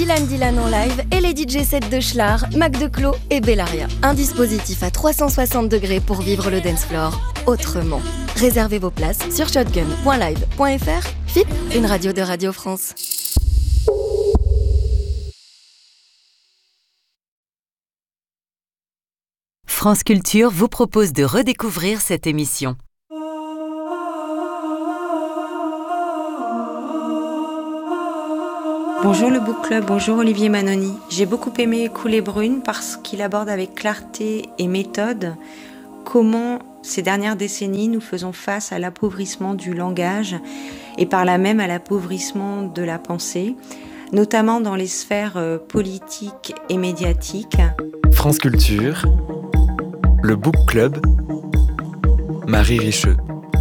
Dylan en live et les DJ sets de Schlar, Mac Declos et Bellaria. Un dispositif à 360 degrés pour vivre le dance floor autrement. Réservez vos places sur shotgun.live.fr. FIP, une radio de Radio France. France Culture vous propose de redécouvrir cette émission. Bonjour le Book Club, bonjour Olivier Manoni. J'ai beaucoup aimé Coulées brunes parce qu'il aborde avec clarté et méthode comment ces dernières décennies nous faisons face à l'appauvrissement du langage et par là même à l'appauvrissement de la pensée, notamment dans les sphères politiques et médiatiques. France Culture, le Book Club, Marie Richeux.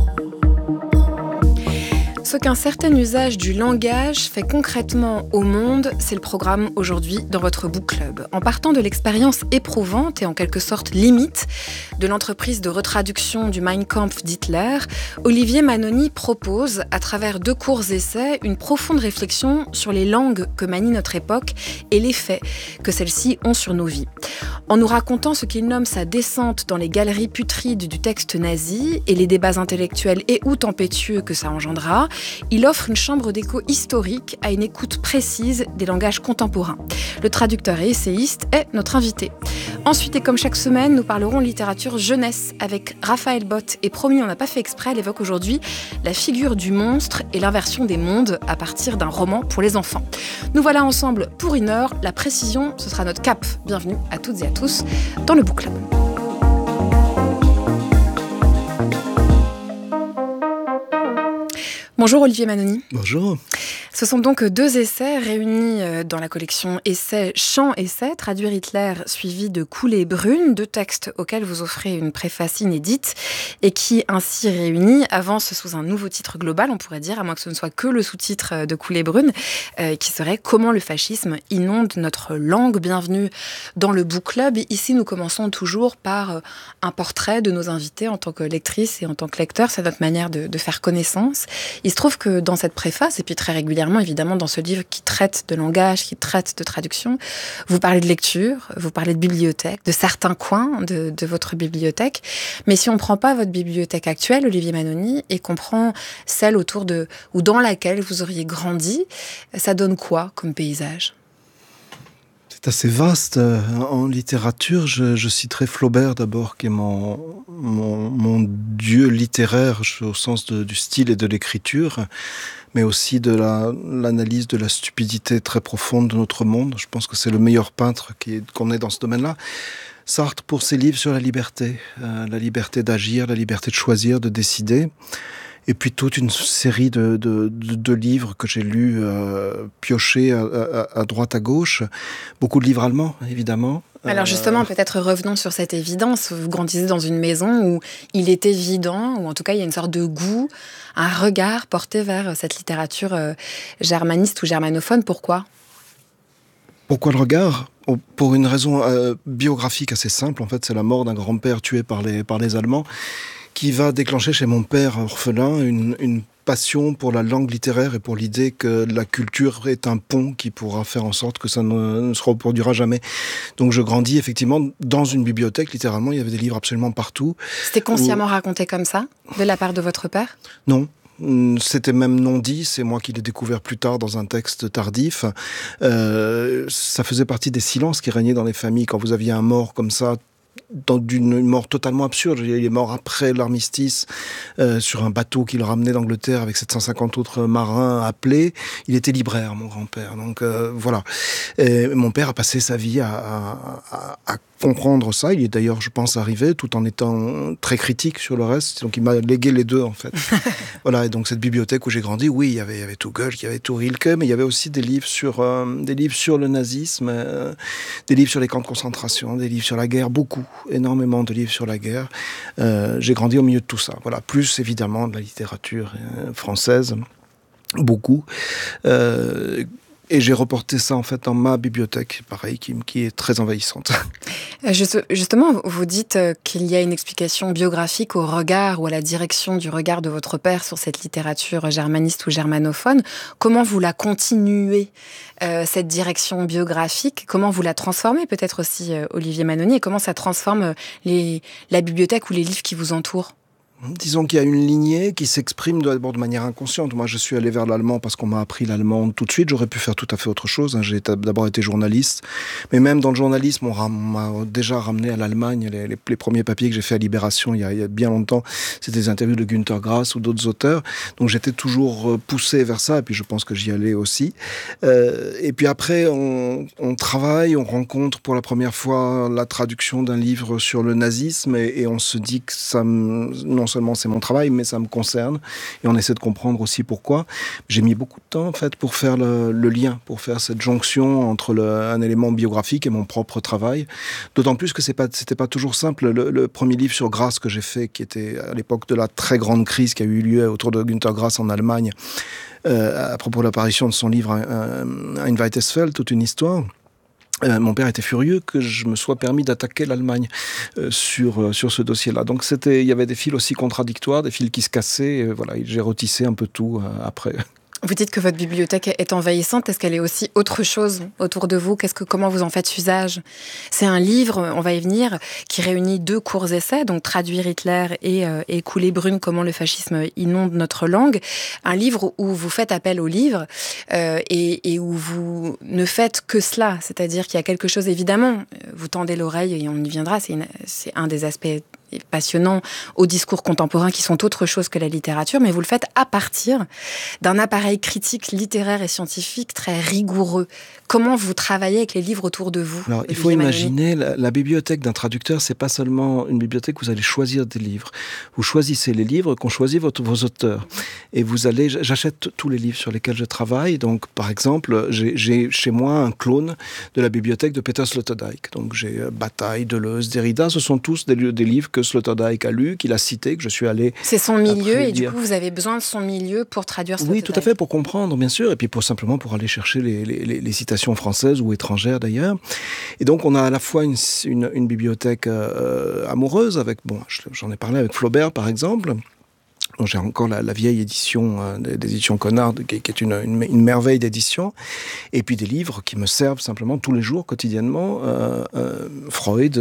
Ce qu'un certain usage du langage fait concrètement au monde, c'est le programme aujourd'hui dans votre Book Club. En partant de l'expérience éprouvante et en quelque sorte limite de l'entreprise de retraduction du Mein Kampf d'Hitler, Olivier Manoni propose, à travers 2 courts essais, une profonde réflexion sur les langues que manie notre époque et l'effet que celles-ci ont sur nos vies. En nous racontant ce qu'il nomme sa descente dans les galeries putrides du texte nazi et les débats intellectuels et ou tempétueux que ça engendra, il offre une chambre d'écho historique à une écoute précise des langages contemporains. Le traducteur et essayiste est notre invité. Ensuite, et comme chaque semaine, nous parlerons littérature jeunesse avec Raphaël Bott. Et promis, on n'a pas fait exprès, elle évoque aujourd'hui la figure du monstre et l'inversion des mondes à partir d'un roman pour les enfants. Nous voilà ensemble pour 1 heure. La précision, ce sera notre cap. Bienvenue à toutes et à tous dans le Book Club. Bonjour Olivier Manoni. Bonjour. Ce sont donc 2 essais réunis dans la collection Essais, Chants, Essais, Traduire Hitler, suivi de Coulées brunes, 2 textes auxquels vous offrez une préface inédite et qui, ainsi réunis, avancent sous un nouveau titre global, on pourrait dire, à moins que ce ne soit que le sous-titre de Coulées brunes, qui serait « Comment le fascisme inonde notre langue ». Bienvenue dans le Book Club. Ici, nous commençons toujours par un portrait de nos invités en tant que lectrice et en tant que lecteur. C'est notre manière de faire connaissance. Il se trouve que dans cette préface, et puis très régulièrement, évidemment, dans ce livre qui traite de langage, qui traite de traduction, vous parlez de lecture, vous parlez de bibliothèque, de certains coins de votre bibliothèque. Mais si on ne prend pas votre bibliothèque actuelle, Olivier Manoni, et qu'on prend celle autour de, ou dans laquelle vous auriez grandi, ça donne quoi comme paysage ? C'est assez vaste. En littérature, je citerai Flaubert d'abord, qui est mon dieu littéraire, au sens du style et de l'écriture, mais aussi de l'analyse de la stupidité très profonde de notre monde. Je pense que c'est le meilleur peintre qu'on ait dans ce domaine-là. Sartre pour ses livres sur la liberté d'agir, la liberté de choisir, de décider. Et puis toute une série de livres que j'ai lus, piochés à droite, à gauche. Beaucoup de livres allemands, évidemment. Alors justement, peut-être revenons sur cette évidence. Vous grandissez dans une maison où il est évident, ou en tout cas il y a une sorte de goût, un regard porté vers cette littérature germaniste ou germanophone. Pourquoi ? Pourquoi le regard ? Pour une raison biographique assez simple. En fait, c'est la mort d'un grand-père tué par les Allemands, qui va déclencher chez mon père orphelin une passion pour la langue littéraire et pour l'idée que la culture est un pont qui pourra faire en sorte que ça ne se reproduira jamais. Donc je grandis effectivement dans une bibliothèque, littéralement, il y avait des livres absolument partout. C'était consciemment raconté comme ça, de la part de votre père ? Non. C'était même non dit, c'est moi qui l'ai découvert plus tard dans un texte tardif. Ça faisait partie des silences qui régnaient dans les familles. Quand vous aviez un mort comme ça, d'une mort totalement absurde. Il est mort après l'armistice sur un bateau qu'il ramenait d'Angleterre avec 750 autres marins appelés. Il était libraire, mon grand-père. Donc voilà. Et mon père a passé sa vie à comprendre ça. Il est d'ailleurs, je pense, arrivé tout en étant très critique sur le reste. Donc il m'a légué les 2 en fait. Voilà. Et donc cette bibliothèque où j'ai grandi, oui, il y avait tout Goethe, il y avait tout Rilke, mais il y avait aussi des livres sur le nazisme, des livres sur les camps de concentration, des livres sur la guerre, énormément de livres sur la guerre. J'ai grandi au milieu de tout ça. Voilà. Plus évidemment de la littérature française, beaucoup. Et j'ai reporté ça en fait dans ma bibliothèque, pareil, qui est très envahissante. Justement, vous dites qu'il y a une explication biographique au regard ou à la direction du regard de votre père sur cette littérature germaniste ou germanophone. Comment vous la continuez, cette direction biographique? Comment vous la transformez peut-être aussi, Olivier Manoni? Et comment ça transforme la bibliothèque ou les livres qui vous entourent? Disons qu'il y a une lignée qui s'exprime d'abord de manière inconsciente. Moi, je suis allé vers l'allemand parce qu'on m'a appris l'allemand tout de suite. J'aurais pu faire tout à fait autre chose. J'ai d'abord été journaliste. Mais même dans le journalisme, on m'a déjà ramené à l'Allemagne. Les premiers papiers que j'ai fait à Libération il y a bien longtemps, c'était des interviews de Günter Grass ou d'autres auteurs. Donc j'étais toujours poussé vers ça. Et puis je pense que j'y allais aussi. Et puis après, on travaille, on rencontre pour la première fois la traduction d'un livre sur le nazisme. Et on se dit que ça non seulement c'est mon travail, mais ça me concerne. Et on essaie de comprendre aussi pourquoi. J'ai mis beaucoup de temps, en fait, pour faire le lien, pour faire cette jonction entre un élément biographique et mon propre travail. D'autant plus que c'était pas toujours simple. Le premier livre sur Grass que j'ai fait, qui était à l'époque de la très grande crise qui a eu lieu autour de Günter Grass en Allemagne, à propos de l'apparition de son livre Ein weites Feld, toute une histoire. Mon père était furieux que je me sois permis d'attaquer l'Allemagne sur ce dossier-là. Donc il y avait des fils aussi contradictoires, des fils qui se cassaient. Voilà, j'ai retissé un peu tout après. Vous dites que votre bibliothèque est envahissante. Est-ce qu'elle est aussi autre chose autour de vous? Comment vous en faites usage? C'est un livre, on va y venir, qui réunit 2 courts essais, donc Traduire Hitler et Coulées brunes, comment le fascisme inonde notre langue. Un livre où vous faites appel au livre et où vous ne faites que cela. C'est-à-dire qu'il y a quelque chose, évidemment, vous tendez l'oreille et on y viendra, c'est un des aspects passionnants au discours contemporain qui sont autre chose que la littérature, mais vous le faites à partir d'un appareil critique, littéraire et scientifique très rigoureux. Comment vous travaillez avec les livres autour de vous? Alors, il faut imaginer, la bibliothèque d'un traducteur, c'est pas seulement une bibliothèque où vous allez choisir des livres. Vous choisissez les livres qu'ont choisi vos auteurs. Et j'achète tous les livres sur lesquels je travaille. Donc, par exemple, j'ai chez moi un clone de la bibliothèque de Peter Sloterdijk. Donc, j'ai Bataille, Deleuze, Derrida. Ce sont tous des livres que Sloterdijk a lus, qu'il a cités, que je suis allé... C'est son milieu et du coup, vous avez besoin de son milieu pour traduire Sloterdijk. Oui, tout à fait, pour comprendre, bien sûr. Et puis, pour aller chercher les citations françaises ou étrangères, d'ailleurs. Et donc, on a à la fois une bibliothèque amoureuse avec... j'en ai parlé avec Flaubert, par exemple. Donc, j'ai encore la vieille édition des éditions Connard, qui est une merveille d'édition. Et puis des livres qui me servent simplement tous les jours, quotidiennement. Freud,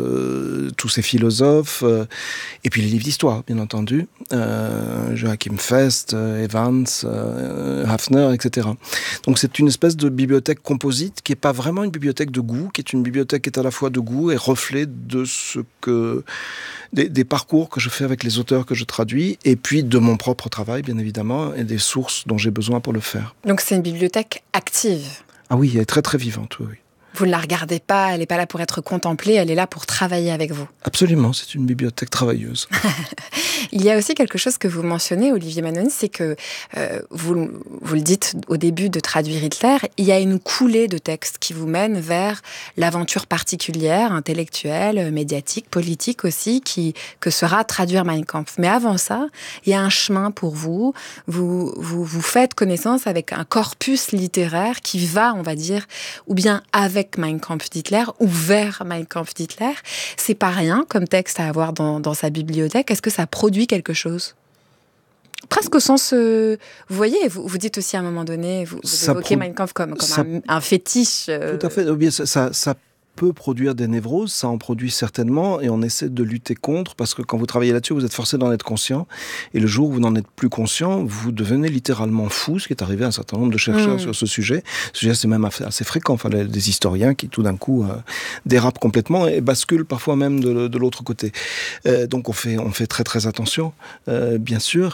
tous ces philosophes. Et puis les livres d'histoire, bien entendu. Joachim Fest, Evans, Hafner, etc. Donc c'est une espèce de bibliothèque composite qui n'est pas vraiment une bibliothèque de goût, qui est une bibliothèque qui est à la fois de goût et reflet de ce que... des parcours que je fais avec les auteurs que je traduis, et puis de mon propre travail, bien évidemment, et des sources dont j'ai besoin pour le faire. Donc c'est une bibliothèque active? Ah oui, elle est très très vivante, oui. Vous ne la regardez pas, elle n'est pas là pour être contemplée, elle est là pour travailler avec vous. Absolument, c'est une bibliothèque travailleuse. Il y a aussi quelque chose que vous mentionnez, Olivier Manoni, c'est que, vous le dites au début de Traduire Hitler, il y a une coulée de textes qui vous mène vers l'aventure particulière, intellectuelle, médiatique, politique aussi, que sera Traduire Mein Kampf. Mais avant ça, il y a un chemin pour vous. Vous faites connaissance avec un corpus littéraire qui va, on va dire, ou bien avec Mein Kampf d'Hitler ou vers Mein Kampf d'Hitler. C'est pas rien comme texte à avoir dans sa bibliothèque. Est-ce que ça produit quelque chose? Presque au sens... vous voyez, vous dites aussi à un moment donné, vous évoquez Mein Kampf comme un fétiche. Tout à fait. Bien, ça peut produire des névroses, ça en produit certainement, et on essaie de lutter contre, parce que quand vous travaillez là-dessus, vous êtes forcé d'en être conscient, et le jour où vous n'en êtes plus conscient, vous devenez littéralement fou, ce qui est arrivé à un certain nombre de chercheurs sur ce sujet. Ce sujet, c'est même assez fréquent, enfin, des historiens qui, tout d'un coup, dérapent complètement et basculent parfois même de l'autre côté. Donc on fait très très attention, bien sûr.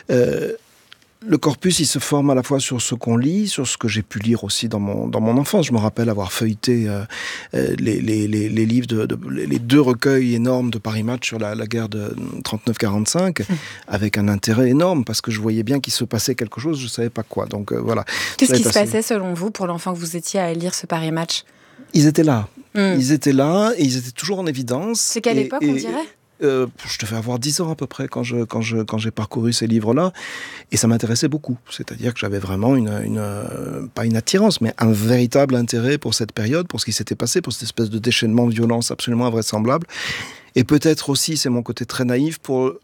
Le corpus, il se forme à la fois sur ce qu'on lit, sur ce que j'ai pu lire aussi dans mon enfance. Je me rappelle avoir feuilleté les livres, les 2 recueils énormes de Paris Match sur la guerre de 39-45, avec un intérêt énorme, parce que je voyais bien qu'il se passait quelque chose, je ne savais pas quoi. Donc voilà. Qu'est-ce qui se passait selon vous pour l'enfant que vous étiez à lire ce Paris Match? Ils étaient là. Ils étaient là et ils étaient toujours en évidence. C'est quelle époque, on dirait? Je devais avoir 10 ans à peu près quand j'ai parcouru ces livres-là, et ça m'intéressait beaucoup. C'est-à-dire que j'avais vraiment pas une attirance, mais un véritable intérêt pour cette période, pour ce qui s'était passé, pour cette espèce de déchaînement de violence absolument invraisemblable. Et peut-être aussi, c'est mon côté très naïf, pour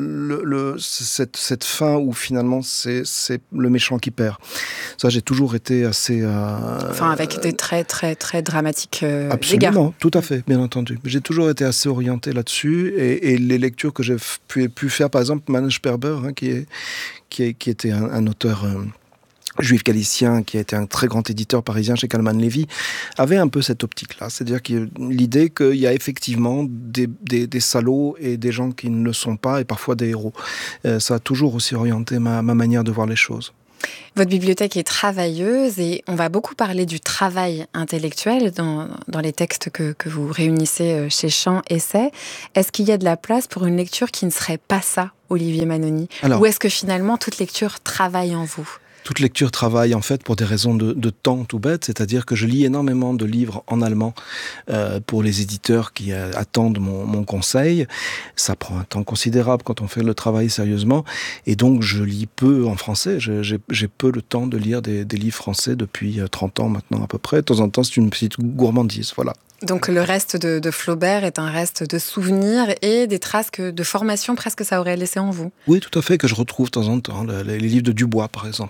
cette fin où finalement c'est le méchant qui perd. Ça, j'ai toujours été assez... avec des très très très dramatiques absolument, dégâts. Tout à fait, bien entendu. J'ai toujours été assez orienté là-dessus, et les lectures que j'ai pu faire, par exemple, Manuel Sperber, qui était un auteur... juif galicien, qui a été un très grand éditeur parisien chez Calman Levy, avait un peu cette optique-là. C'est-à-dire l'idée qu'il y a effectivement des salauds et des gens qui ne le sont pas, et parfois des héros. Ça a toujours aussi orienté ma manière de voir les choses. Votre bibliothèque est travailleuse et on va beaucoup parler du travail intellectuel dans les textes que vous réunissez chez Champs Essais. Est-ce qu'il y a de la place pour une lecture qui ne serait pas ça, Olivier Manoni ? Ou est-ce que finalement toute lecture travaille en vous ? Toute lecture travaille en fait pour des raisons de temps tout bête, c'est-à-dire que je lis énormément de livres en allemand pour les éditeurs qui attendent mon conseil. Ça prend un temps considérable quand on fait le travail sérieusement, et donc je lis peu en français. J'ai peu le temps de lire des livres français depuis 30 ans maintenant à peu près. De temps en temps, c'est une petite gourmandise, voilà. Donc le reste de Flaubert est un reste de souvenirs et des traces de formation presque ça aurait laissé en vous. Oui, tout à fait, que je retrouve de temps en temps. Les livres de Dubois, par exemple,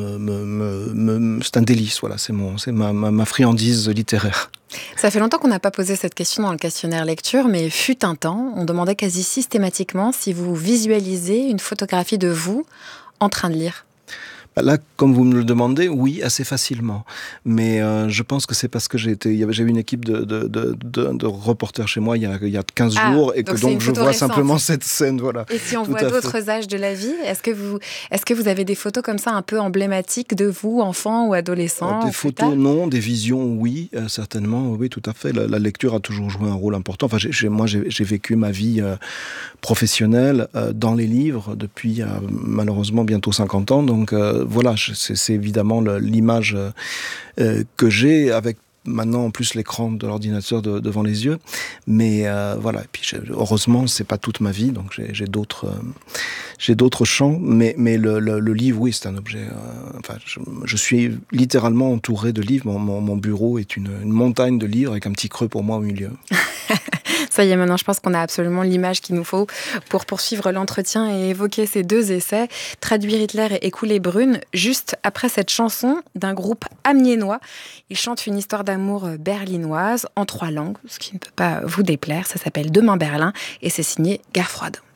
c'est un délice, voilà, c'est ma friandise littéraire. Ça fait longtemps qu'on n'a pas posé cette question dans le questionnaire lecture, mais fut un temps, on demandait quasi systématiquement si vous visualisez une photographie de vous en train de lire. Là, comme vous me le demandez, oui, assez facilement. Mais je pense que c'est parce que j'ai eu une équipe de reporters chez moi il y a 15 jours, et que donc je vois simplement cette scène. Voilà. Et si on voit d'autres âges de la vie, est-ce que vous avez des photos comme ça un peu emblématiques de vous, enfant ou adolescent ? Des photos, non. Des visions, oui, certainement. Oui, tout à fait. La lecture a toujours joué un rôle important. Enfin, j'ai vécu ma vie professionnelle dans les livres depuis malheureusement bientôt 50 ans. Donc, voilà, c'est évidemment l'image que j'ai, avec maintenant en plus l'écran de l'ordinateur devant les yeux. Mais voilà, et puis heureusement, c'est pas toute ma vie, donc j'ai d'autres champs. Mais le livre, oui, c'est un objet... je suis littéralement entouré de livres. Mon bureau est une montagne de livres avec un petit creux pour moi au milieu. Ça y est, maintenant, je pense qu'on a absolument l'image qu'il nous faut pour poursuivre l'entretien et évoquer ces deux essais, Traduire Hitler et Écouler Brune, juste après cette chanson d'un groupe amiénois. Ils chantent une histoire d'amour berlinoise en 3 langues, ce qui ne peut pas vous déplaire. Ça s'appelle Demain Berlin et c'est signé Guerre froide.